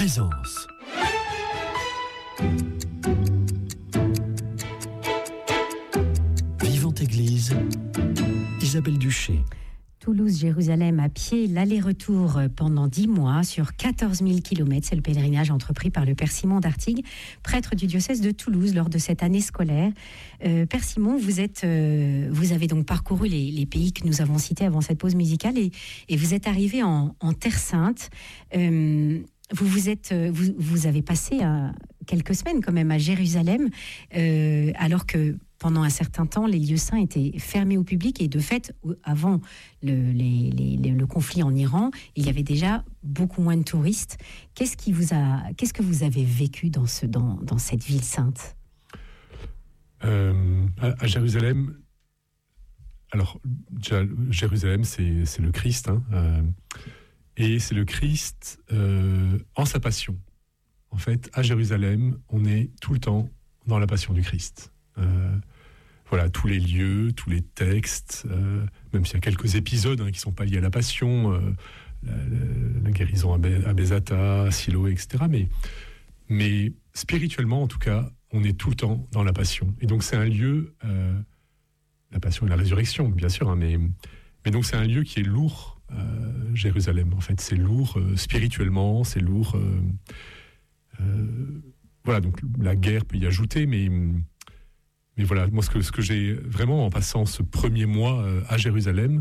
présence. Vivante Église, Isabelle Duché. Toulouse-Jérusalem à pied, l'aller-retour pendant 10 mois sur 14 000 km. C'est le pèlerinage entrepris par le Père Simon d'Artigues, prêtre du diocèse de Toulouse lors de cette année scolaire. Père Simon, vous avez donc parcouru les pays que nous avons cités avant cette pause musicale et vous êtes arrivé en Terre Sainte. Vous avez passé quelques semaines quand même à Jérusalem, alors que pendant un certain temps, les lieux saints étaient fermés au public et de fait, avant le conflit en Iran, il y avait déjà beaucoup moins de touristes. Qu'est-ce que vous avez vécu dans cette ville sainte ? À Jérusalem, alors Jérusalem, c'est le Christ, et c'est le Christ en sa passion. En fait, à Jérusalem, on est tout le temps dans la passion du Christ. Voilà, tous les lieux, tous les textes, même s'il y a quelques épisodes qui ne sont pas liés à la passion, la guérison à Bézata, Siloé, etc. Mais spirituellement, en tout cas, on est tout le temps dans la passion. Et donc c'est un lieu, la passion et la résurrection, bien sûr, mais donc c'est un lieu qui est lourd, Jérusalem. En fait, c'est lourd spirituellement, c'est lourd. Voilà, donc la guerre peut y ajouter, mais voilà, moi, ce que j'ai vraiment en passant ce premier mois à Jérusalem,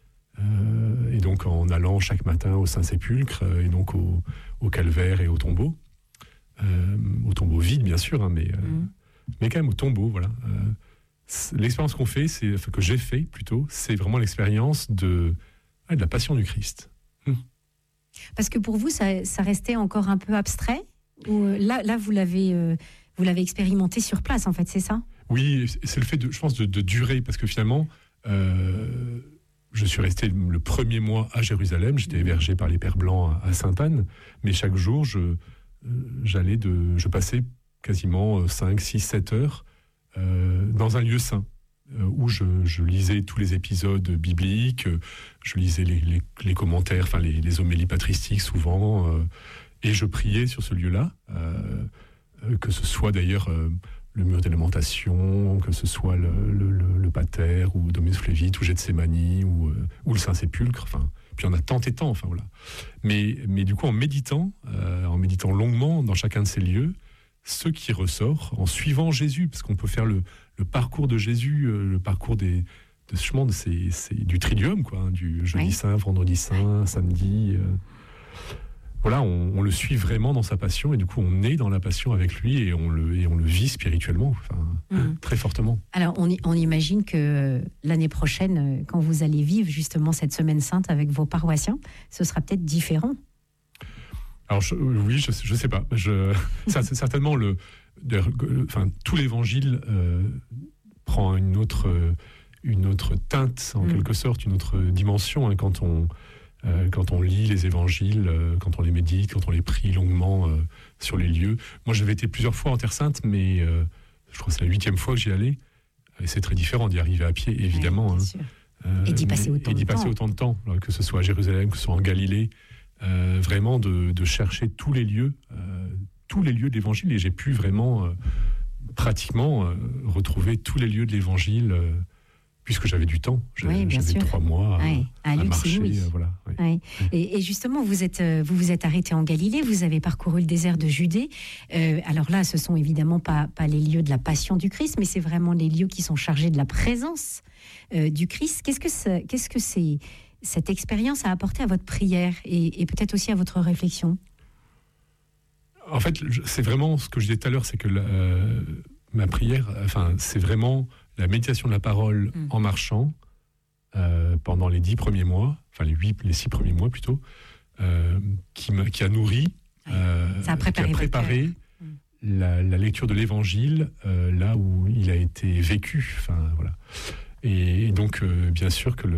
et donc en allant chaque matin au Saint-Sépulcre, et donc au Calvaire et au tombeau vide, bien sûr, mais quand même au tombeau, voilà. L'expérience qu'on fait, que j'ai fait plutôt, c'est vraiment l'expérience de la passion du Christ. Parce que pour vous, ça restait encore un peu abstrait, ou là vous l'avez expérimenté sur place, en fait, c'est ça ? Oui, c'est le fait, je pense, de durer, parce que finalement, je suis resté le premier mois à Jérusalem, j'étais hébergé par les Pères Blancs à Sainte-Anne, mais chaque jour, je passais quasiment 5, 6, 7 heures dans un lieu saint, où je lisais tous les épisodes bibliques, je lisais les commentaires, enfin les homélies patristiques souvent, et je priais sur ce lieu-là, que ce soit d'ailleurs le mur des lamentations, que ce soit le Pater, ou Dominus Flevit, ou Gethsémani, ou le Saint-Sépulcre, enfin, puis on a tant et tant, enfin voilà. Mais du coup, en méditant longuement dans chacun de ces lieux, ce qui ressort, en suivant Jésus, parce qu'on peut faire le parcours de Jésus, le parcours c'est du Triduum, quoi, du jeudi saint, vendredi saint, samedi. Voilà, on le suit vraiment dans sa passion, et du coup on est dans la passion avec lui, et on le vit spirituellement, très fortement. Alors on imagine que l'année prochaine, quand vous allez vivre justement cette semaine sainte avec vos paroissiens, ce sera peut-être différent. Alors oui, je sais pas. C'est certainement tout l'évangile prend une autre teinte, en quelque sorte, une autre dimension, quand on lit les évangiles, quand on les médite, quand on les prie longuement sur les lieux. Moi, j'avais été plusieurs fois en Terre Sainte, mais je crois que c'est la 8e fois que j'y allais. Et c'est très différent d'y arriver à pied, évidemment. Et d'y passer autant de temps, que ce soit à Jérusalem, que ce soit en Galilée. Vraiment de chercher tous les lieux de l'Évangile. Et j'ai pu vraiment, pratiquement, retrouver tous les lieux de l'Évangile, puisque j'avais du temps. J'avais 3 mois à marcher. Voilà, Et justement, vous vous êtes arrêté en Galilée, vous avez parcouru le désert de Judée. Alors là, ce sont évidemment pas les lieux de la passion du Christ, mais c'est vraiment les lieux qui sont chargés de la présence du Christ. Qu'est-ce que cette expérience a apporté à votre prière et peut-être aussi à votre réflexion ? En fait, c'est vraiment ce que je disais tout à l'heure, c'est que ma prière, c'est vraiment la méditation de la parole en marchant pendant les 10 premiers mois, les 6 premiers mois plutôt, qui a nourri, ça a préparé la lecture de l'Évangile là où il a été vécu. Voilà. Et donc, bien sûr que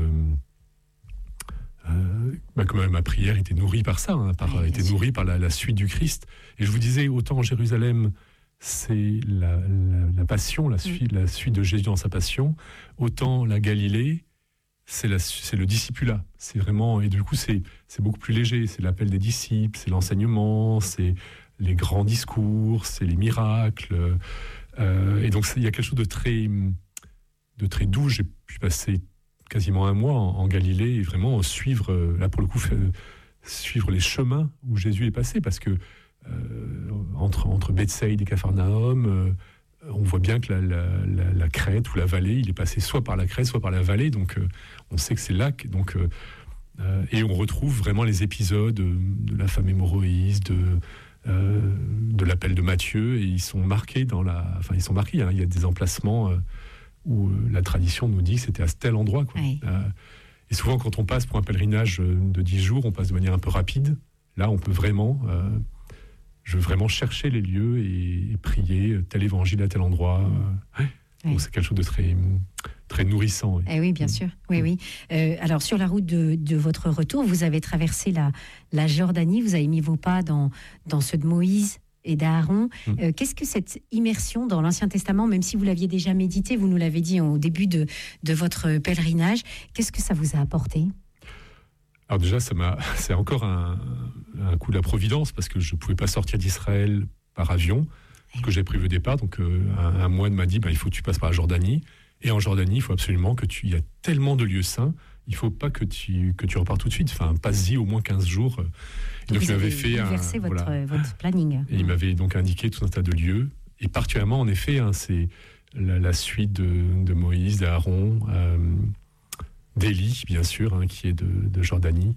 comme ma prière était nourrie par ça, était nourrie par la suite du Christ. Et je vous disais, autant en Jérusalem, c'est la passion, la suite de Jésus dans sa passion, autant la Galilée, c'est le discipulat. C'est vraiment, et du coup, c'est beaucoup plus léger. C'est l'appel des disciples, c'est l'enseignement, c'est les grands discours, c'est les miracles. Et donc, il y a quelque chose de très doux. J'ai pu passer quasiment un mois en Galilée et vraiment suivre, là pour le coup, suivre les chemins où Jésus est passé, parce que entre Bethsaïde et Capharnaüm, on voit bien que la crête ou la vallée, il est passé soit par la crête, soit par la vallée, donc on sait que c'est là. Et on retrouve vraiment les épisodes de la femme hémorroïde, de l'appel de Matthieu, et ils sont marqués il y a des emplacements où la tradition nous dit que c'était à tel endroit, quoi. Oui. Et souvent, quand on passe pour un pèlerinage de 10 jours, on passe de manière un peu rapide. Là, on peut vraiment... je veux vraiment chercher les lieux et prier tel évangile à tel endroit. Donc c'est quelque chose de très, très nourrissant. Oui. Oui, bien sûr. Oui. Alors, sur la route de votre retour, vous avez traversé la Jordanie, vous avez mis vos pas dans ceux de Moïse et d'Aaron. Qu'est-ce que cette immersion dans l'Ancien Testament, même si vous l'aviez déjà médité, vous nous l'avez dit au début de votre pèlerinage, qu'est-ce que ça vous a apporté ? Alors déjà, c'est encore un coup de la providence, parce que je ne pouvais pas sortir d'Israël par avion, ce que j'avais prévu au départ. Donc un moine m'a dit, il faut que tu passes par la Jordanie. Et en Jordanie, il faut absolument il y a tellement de lieux saints, il ne faut pas que tu repars tout de suite. Enfin, passe-y au moins 15 jours. Et donc il m'avait fait votre planning. Et il m'avait donc indiqué tout un tas de lieux. Et particulièrement, en effet, c'est la suite de Moïse, d'Aaron, d'Élie, bien sûr, qui est de Jordanie.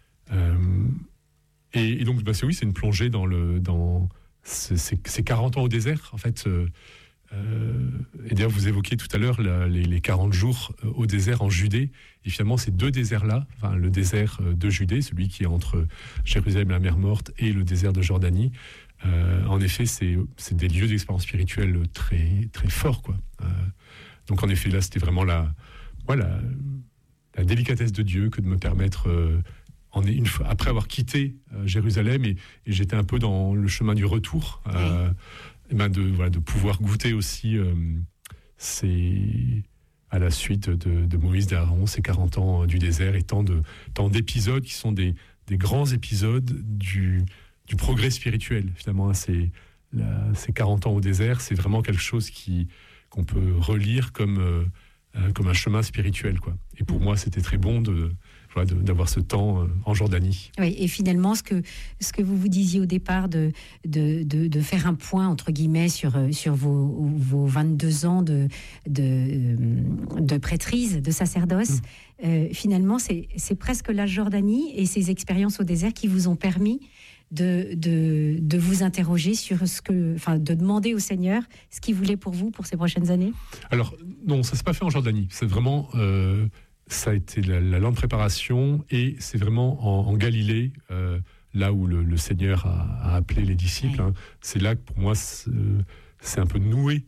Et donc, c'est une plongée dans ces 40 ans au désert, en fait. Et d'ailleurs, vous évoquiez tout à l'heure les 40 jours au désert en Judée. Et finalement, ces deux déserts-là, le désert de Judée, celui qui est entre Jérusalem et la mer Morte, et le désert de Jordanie, en effet, c'est des lieux d'expérience spirituelle très, très forts, quoi. Donc, en effet, là, c'était vraiment la délicatesse de Dieu que de me permettre, après avoir quitté Jérusalem, et j'étais un peu dans le chemin du retour, de pouvoir goûter aussi à la suite de Moïse, d'Aaron, ces 40 ans du désert, et tant d'épisodes qui sont des grands épisodes du progrès spirituel. Finalement, ces 40 ans au désert, c'est vraiment quelque chose qu'on peut relire comme un chemin spirituel, quoi. Et pour moi, c'était très bon d'avoir ce temps en Jordanie. Oui, et finalement, ce que vous disiez au départ de faire un point, entre guillemets, sur vos 22 ans de prêtrise, de sacerdoce, finalement, c'est presque la Jordanie et ces expériences au désert qui vous ont permis de vous interroger sur de demander au Seigneur ce qu'il voulait pour vous pour ces prochaines années. Alors non, ça s'est pas fait en Jordanie. C'est vraiment ça a été la lente préparation, et c'est vraiment en Galilée, là où le Seigneur a appelé les disciples. Oui. C'est là que pour moi c'est un peu noué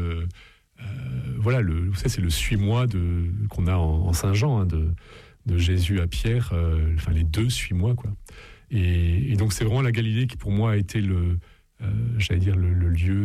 c'est le suis-moi qu'on a en Saint Jean, de Jésus à Pierre, les deux suis-moi, quoi. Et donc c'est vraiment la Galilée qui pour moi a été le lieu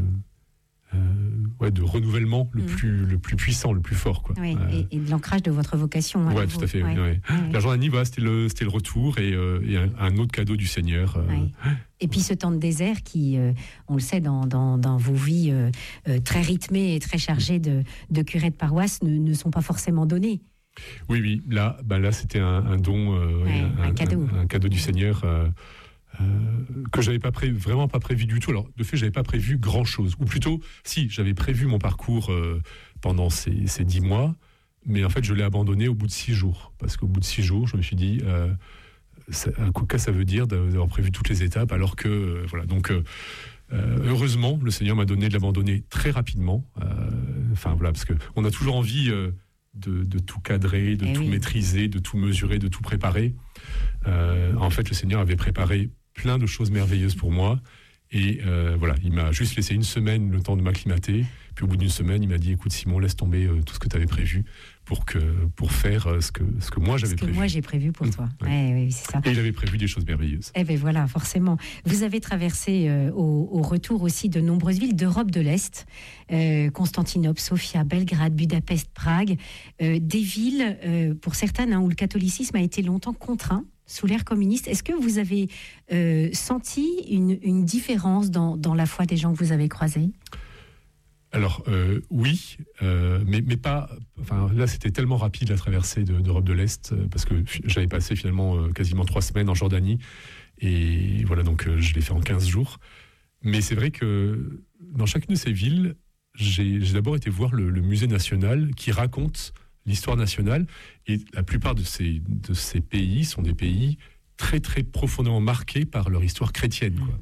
de renouvellement le plus puissant, le plus fort, quoi. Oui, et de l'ancrage de votre vocation. Oui, tout à fait. Oui. La Jordanie, c'était le retour et un autre cadeau du Seigneur. Et puis ce temps de désert qui, on le sait, dans vos vies très rythmées et très chargées de curés de paroisse, ne sont pas forcément donnés. Oui. Là, c'était un don, un cadeau du Seigneur que j'avais vraiment pas prévu du tout. Alors, de fait, j'avais pas prévu grand-chose. Ou plutôt, si, j'avais prévu mon parcours pendant ces 10 mois, mais en fait, je l'ai abandonné au bout de 6 jours. Parce qu'au bout de 6 jours, je me suis dit, qu'est-ce que ça veut dire d'avoir prévu toutes les étapes, alors que, Donc, heureusement, le Seigneur m'a donné de l'abandonner très rapidement. Parce qu'on a toujours envie de tout cadrer, de tout maîtriser, de tout mesurer, de tout préparer. En fait, le Seigneur avait préparé plein de choses merveilleuses pour moi, Et voilà, il m'a juste laissé une semaine le temps de m'acclimater. Puis au bout d'une semaine, il m'a dit, écoute Simon, laisse tomber tout ce que tu avais prévu pour faire ce que moi j'avais prévu. Ce que moi j'ai prévu pour toi. Oui, c'est ça. Et il avait prévu des choses merveilleuses. Eh bien voilà, forcément. Vous avez traversé au retour aussi de nombreuses villes d'Europe de l'Est, Constantinople, Sofia, Belgrade, Budapest, Prague, des villes, pour certaines, où le catholicisme a été longtemps contraint sous l'ère communiste. Est-ce que vous avez senti une différence dans la foi des gens que vous avez croisés ? Alors oui, mais pas. Enfin là, c'était tellement rapide la traversée d'Europe de l'Est parce que j'avais passé finalement quasiment 3 semaines en Jordanie et voilà, donc je l'ai fait en 15 jours. Mais c'est vrai que dans chacune de ces villes, j'ai d'abord été voir le musée national qui raconte l'histoire nationale, et la plupart de ces pays sont des pays très très profondément marqués par leur histoire chrétienne, quoi.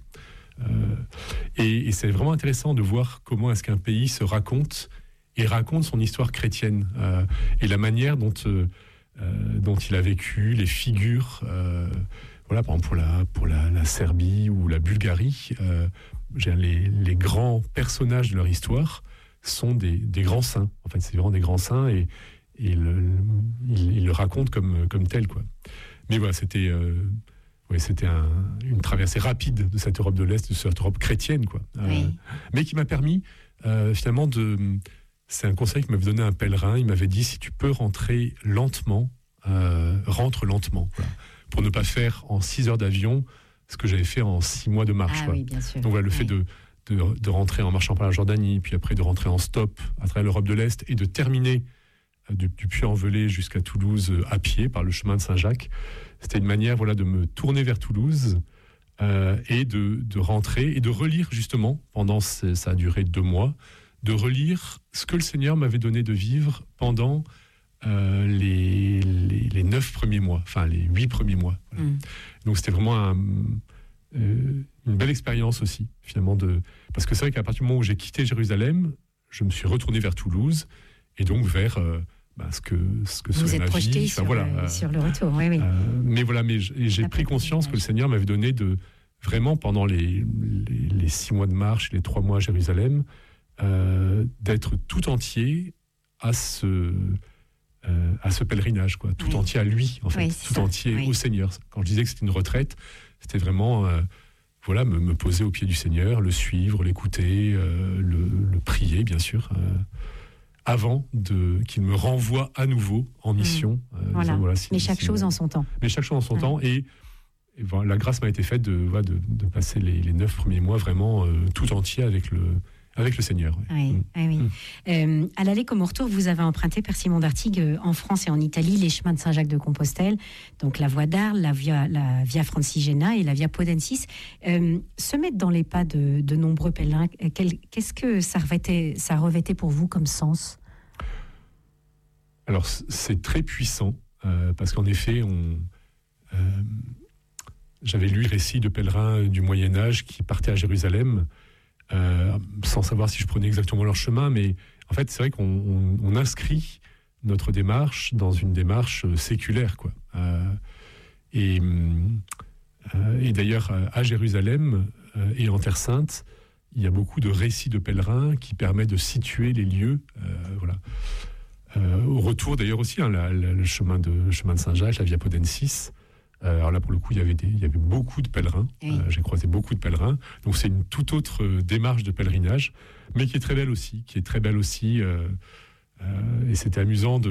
Et c'est vraiment intéressant de voir comment est-ce qu'un pays se raconte son histoire chrétienne, et la manière dont il a vécu, les figures, voilà, par exemple pour la Serbie ou la Bulgarie, les grands personnages de leur histoire sont des grands saints. En fait, c'est vraiment des grands saints, et ils le racontent comme tel, quoi. Mais voilà, c'était une traversée rapide de cette Europe de l'Est, de cette Europe chrétienne, quoi. Mais qui m'a permis, finalement, c'est un conseil que m'avait donné un pèlerin. Il m'avait dit, si tu peux rentrer lentement, rentre lentement, voilà, pour ne pas faire en 6 heures d'avion ce que j'avais fait en 6 mois de marche. Oui, bien sûr. Donc voilà, le fait de rentrer en marchant par la Jordanie, puis après de rentrer en stop à travers l'Europe de l'Est, et de terminer du Puy-en-Velay jusqu'à Toulouse à pied par le chemin de Saint-Jacques. C'était une manière, voilà, de me tourner vers Toulouse et de rentrer et de relire, justement, pendant ça a duré 2 mois, de relire ce que le Seigneur m'avait donné de vivre pendant les 9 premiers mois, enfin les 8 premiers mois. Voilà. Donc c'était vraiment une belle expérience aussi, finalement, parce que c'est vrai qu'à partir du moment où j'ai quitté Jérusalem, je me suis retourné vers Toulouse, et donc vers ce que serait ma vie. Sur le retour, oui. Mais voilà, j'ai pris conscience que le Seigneur m'avait donné vraiment pendant les 6 mois de marche, les 3 mois à Jérusalem, d'être tout entier à ce pèlerinage, quoi, tout entier à lui, en fait, tout entier au Seigneur. Quand je disais que c'était une retraite, c'était vraiment me poser au pied du Seigneur, le suivre, l'écouter, le prier, bien sûr. Avant qu'il me renvoie à nouveau en mission. Voilà. Mais chaque chose en son temps. Mais chaque chose en son temps. Et voilà, la grâce m'a été faite de passer les 9 premiers mois vraiment tout entier avec le Seigneur. Oui. À l'aller comme au retour, vous avez emprunté, Père Simon d'Artigues, en France et en Italie, les chemins de Saint-Jacques-de-Compostelle, donc la voie d'Arles, la Via Francigena et la Via Podensis. Se mettre dans les pas de nombreux pèlerins, qu'est-ce que ça revêtait pour vous comme sens ? Alors, c'est très puissant, parce qu'en effet, j'avais lu le récit de pèlerins du Moyen-Âge qui partaient à Jérusalem, sans savoir si je prenais exactement leur chemin, mais en fait, c'est vrai qu'on inscrit notre démarche dans une démarche séculaire, quoi. Et d'ailleurs, à Jérusalem et en Terre Sainte, il y a beaucoup de récits de pèlerins qui permettent de situer les lieux. Voilà. Au retour, d'ailleurs aussi, le chemin de Saint-Jacques, la Via Podensis. Alors là, pour le coup, il y avait beaucoup de pèlerins. J'ai croisé beaucoup de pèlerins. Donc c'est une toute autre démarche de pèlerinage, mais qui est très belle aussi. Et c'était amusant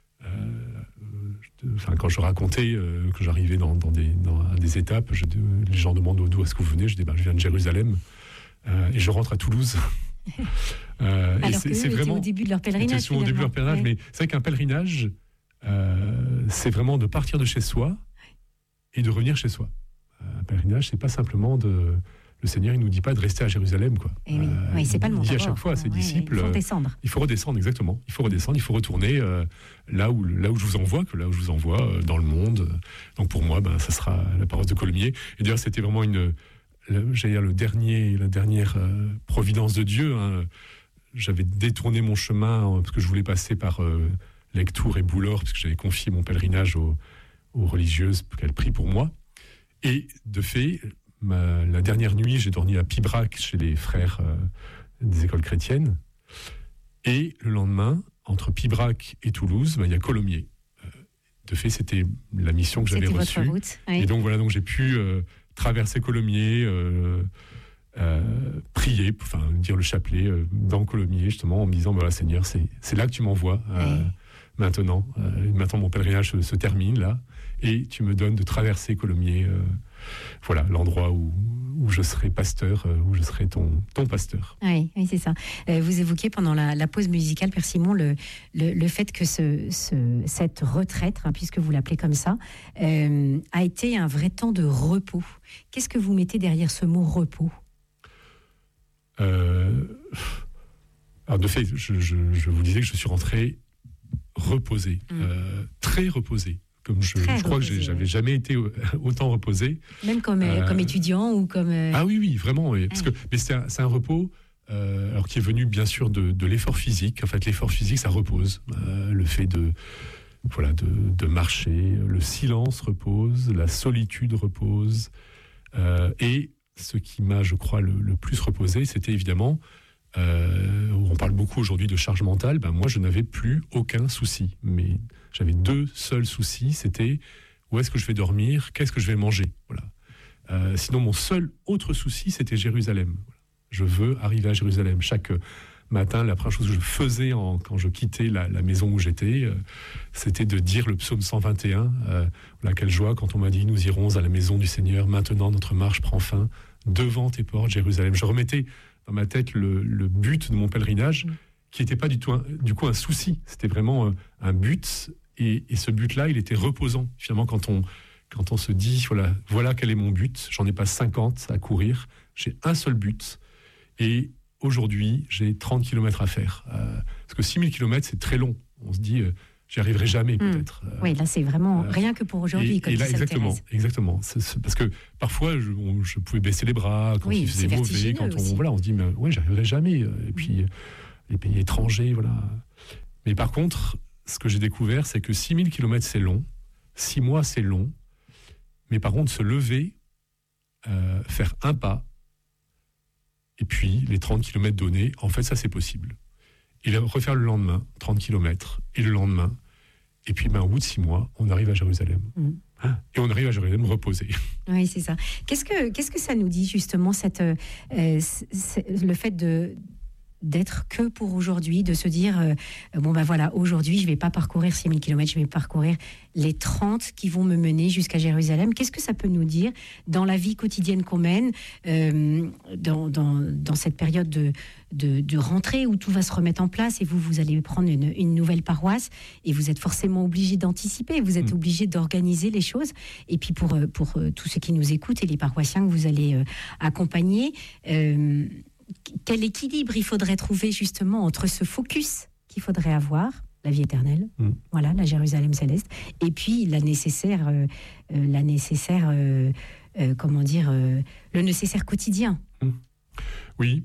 quand je racontais que j'arrivais dans des étapes, les gens demandent d'où est-ce que vous venez. Je dis, je viens de Jérusalem et je rentre à Toulouse. Alors que c'est vraiment au début de leur pèlerinage. Au début de leur pèlerinage, mais c'est vrai qu'un pèlerinage, c'est vraiment de partir de chez soi et de revenir chez soi. Un pèlerinage, c'est pas simplement le Seigneur, il nous dit pas de rester à Jérusalem, quoi. Oui, c'est pas le Mont Tabor. Il dit à chaque fois à ses disciples, il faut descendre. Il faut redescendre, exactement. Il faut redescendre, il faut retourner là où je vous envoie, dans le monde. Donc pour moi, ça sera la paroisse de Colomiers. Et d'ailleurs, c'était vraiment la dernière providence de Dieu. J'avais détourné mon chemin parce que je voulais passer par Lectoure et Boulor, parce que j'avais confié mon pèlerinage aux religieuses pour qu'elles prient pour moi. Et de fait, La dernière nuit, j'ai dormi à Pibrac chez les frères des écoles chrétiennes. Et le lendemain, entre Pibrac et Toulouse, il y a Colomiers. De fait, c'était la mission que j'avais reçue. Route, oui. Et donc voilà, donc j'ai pu traverser Colomiers, prier, dire le chapelet dans Colomiers, justement, en me disant, voilà, Seigneur, c'est là que tu m'envoies maintenant. Maintenant, mon pèlerinage se termine là, et tu me donnes de traverser Colomiers. Voilà, l'endroit où je serai pasteur, où je serai ton pasteur. Oui, c'est ça. Vous évoquiez pendant la pause musicale, Père Simon, le fait que cette retraite, puisque vous l'appelez comme ça, a été un vrai temps de repos. Qu'est-ce que vous mettez derrière ce mot repos ? Alors de fait, je vous disais que je suis rentré reposé, très reposé. Comme je crois que j'avais jamais été autant reposé. Même comme étudiant ou comme... Ah oui, vraiment. Oui. Mais c'est un repos alors qui est venu bien sûr de l'effort physique. En fait, l'effort physique, ça repose. Le fait de marcher, le silence repose, la solitude repose. Et ce qui m'a, je crois, le plus reposé, c'était évidemment... on parle beaucoup aujourd'hui de charge mentale. Moi, je n'avais plus aucun souci. Mais j'avais 2 seuls soucis. C'était où est-ce que je vais dormir, qu'est-ce que je vais manger. Voilà. Sinon, mon seul autre souci, c'était Jérusalem. Voilà. Je veux arriver à Jérusalem. Chaque matin, la première chose que je faisais quand je quittais la maison où j'étais, c'était de dire le psaume 121. Quelle joie quand on m'a dit « Nous irons à la maison du Seigneur. Maintenant, notre marche prend fin. Devant tes portes, Jérusalem. » Je remettais dans ma tête le but de mon pèlerinage, qui n'était pas du tout un souci. C'était vraiment un but, et ce but-là, il était reposant. Finalement, quand on se dit, voilà quel est mon but, j'en ai pas 50 à courir, j'ai un seul but, et aujourd'hui, j'ai 30 km à faire. Parce que 6000 km, c'est très long. On se dit, j'y arriverai jamais, peut-être. Oui, là, c'est vraiment rien que pour aujourd'hui. Et là, exactement. C'est parce que parfois, je pouvais baisser les bras quand il faisait mauvais. Quand on se dit, mais j'y arriverai jamais. Et puis, les pays étrangers, voilà. Mais par contre, ce que j'ai découvert, c'est que 6000 km, c'est long. 6 mois, c'est long. Mais par contre, se lever, faire un pas, et puis les 30 km donnés, en fait, ça, c'est possible. Et refaire le lendemain, 30 km, et le lendemain, et puis au bout de 6 mois, on arrive à Jérusalem. Et on arrive à Jérusalem reposé. Oui, c'est ça. Qu'est-ce que ça nous dit, justement, le fait d'être que pour aujourd'hui, de se dire, aujourd'hui, je ne vais pas parcourir 6000 km, je vais parcourir les 30 qui vont me mener jusqu'à Jérusalem. Qu'est-ce que ça peut nous dire dans la vie quotidienne qu'on mène, dans cette période de rentrée où tout va se remettre en place, et vous allez prendre une nouvelle paroisse, et vous êtes forcément obligé d'anticiper, vous êtes obligé d'organiser les choses. Et puis pour tous ceux qui nous écoutent et les paroissiens que vous allez accompagner, quel équilibre il faudrait trouver justement entre ce focus qu'il faudrait avoir, la vie éternelle, voilà, la Jérusalem céleste, et puis le nécessaire quotidien. Oui.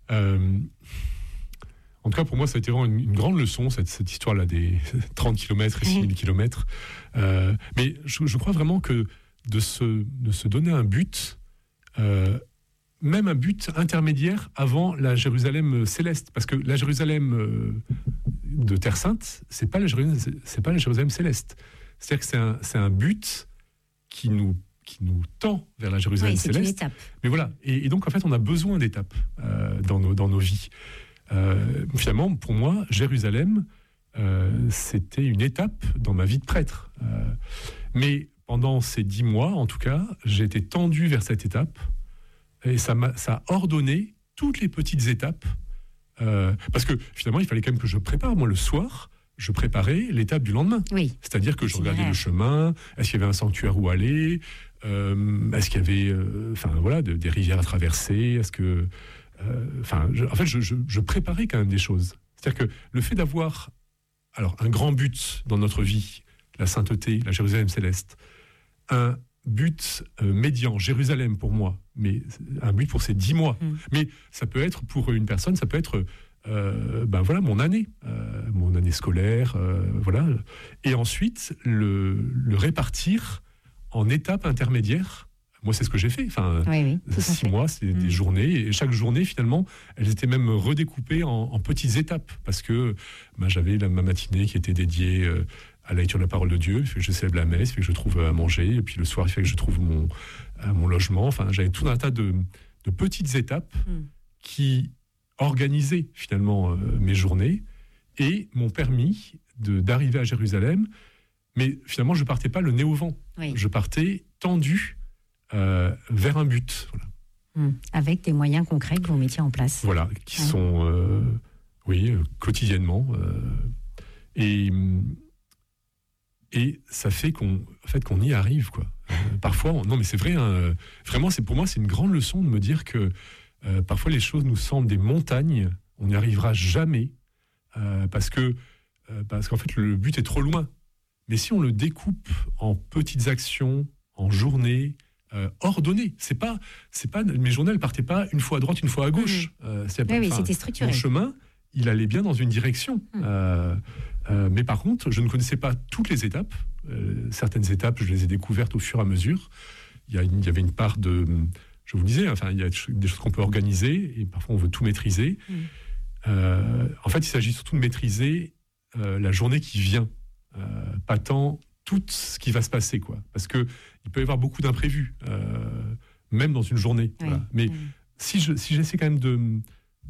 En tout cas, pour moi, ça a été vraiment une grande leçon, cette histoire-là des 30 km et 6000 km. Mais je crois vraiment que de se donner un but, même un but intermédiaire avant la Jérusalem céleste, parce que la Jérusalem de Terre Sainte, c'est pas la Jérusalem céleste. C'est-à-dire que c'est un but qui nous tend vers la Jérusalem céleste. C'est une étape. Mais voilà, et donc en fait, on a besoin d'étapes dans nos vies. Finalement, pour moi, Jérusalem, c'était une étape dans ma vie de prêtre. Mais pendant ces 10 mois, en tout cas, j'ai été tendu vers cette étape. Et ça a ordonné toutes les petites étapes. Parce que finalement, il fallait quand même que je prépare. Moi, le soir, je préparais l'étape du lendemain. Oui. C'est-à-dire que je regardais le chemin. Est-ce qu'il y avait un sanctuaire où aller ? Est-ce qu'il y avait des rivières à traverser ? Est-ce que... je préparais quand même des choses. C'est-à-dire que le fait d'avoir un grand but dans notre vie, la sainteté, la Jérusalem céleste, un but médian, Jérusalem pour moi, mais un but pour ces 10 mois. Mais ça peut être pour une personne, ça peut être mon année scolaire, et ensuite le répartir en étapes intermédiaires moi, c'est ce que j'ai fait. Enfin, Oui, 6 mois, c'est des journées. Et chaque journée, finalement, elles étaient même redécoupées en petites étapes. Parce que j'avais ma matinée qui était dédiée à la lecture de la parole de Dieu. Il fait que je célèbre la messe, il fait que je trouve à manger. Et puis le soir, il fait que je trouve mon logement. Enfin, j'avais tout un tas de petites étapes qui organisaient finalement mes journées et m'ont permis d'arriver à Jérusalem. Mais finalement, je ne partais pas le nez au vent. Oui. Je partais tendu vers un but. Voilà. Avec des moyens concrets que vous mettiez en place. Voilà, qui sont, quotidiennement. Et ça fait qu'on y arrive, quoi. Parfois, non, mais c'est vrai, hein, vraiment, pour moi, c'est une grande leçon de me dire que parfois les choses nous semblent des montagnes, on n'y arrivera jamais, parce qu'en fait, le but est trop loin. Mais si on le découpe en petites actions, en journées, ordonnées, c'est pas mes journées, elles partaient pas une fois à droite, une fois à gauche. Oui, c'était structuré. Mon chemin, il allait bien dans une direction. Mais par contre, je ne connaissais pas toutes les étapes. Certaines étapes, je les ai découvertes au fur et à mesure. Il y avait une part de... Je vous disais, enfin, il y a des choses qu'on peut organiser et parfois on veut tout maîtriser. En fait, il s'agit surtout de maîtriser la journée qui vient. Pas tant tout ce qui va se passer, quoi. Parce qu'il peut y avoir beaucoup d'imprévus, même dans une journée. Oui, voilà. Mais si j'essaie quand même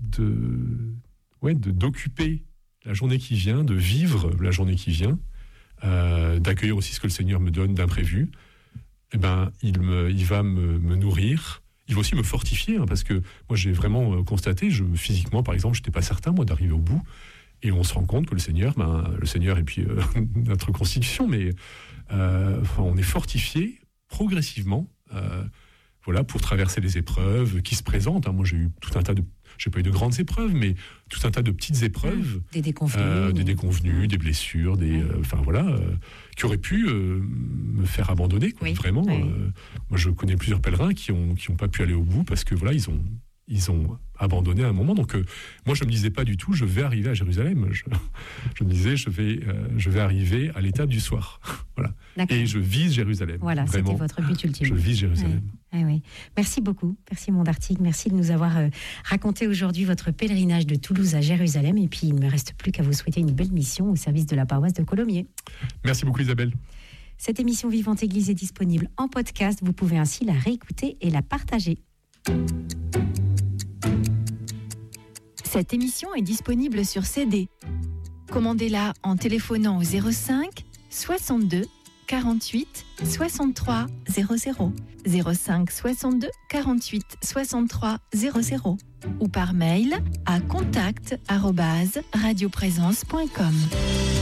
d'occuper la journée qui vient, de vivre la journée qui vient, d'accueillir aussi ce que le Seigneur me donne d'imprévu, eh ben, il va me nourrir. Il va aussi me fortifier, hein, parce que moi, j'ai vraiment constaté, physiquement, par exemple, je n'étais pas certain, moi, d'arriver au bout. Et on se rend compte que le Seigneur et puis notre constitution, mais on est fortifié progressivement, voilà, pour traverser les épreuves qui se présentent. Hein. Moi, j'ai eu j'ai pas eu de grandes épreuves, mais tout un tas de petites épreuves, des déconvenues, des blessures, qui auraient pu me faire abandonner, quoi, vraiment. Oui. Moi, je connais plusieurs pèlerins qui ont pas pu aller au bout parce que voilà, ils ont abandonné à un moment. Donc, moi, je ne me disais pas du tout, je vais arriver à Jérusalem. Je me disais, je vais arriver à l'étape du soir. Voilà. Et je vise Jérusalem. Voilà, vraiment. C'était votre but ultime. Je vise Jérusalem. Oui. Merci beaucoup. Merci, Mon d'Artigue. Merci de nous avoir raconté aujourd'hui votre pèlerinage de Toulouse à Jérusalem. Et puis, il ne me reste plus qu'à vous souhaiter une belle mission au service de la paroisse de Colomiers. Merci beaucoup, Isabelle. Cette émission Vivante Église est disponible en podcast. Vous pouvez ainsi la réécouter et la partager. Cette émission est disponible sur CD. Commandez-la en téléphonant au 05 62 48 63 00, 05 62 48 63 00 ou par mail à contact@radioprésence.com.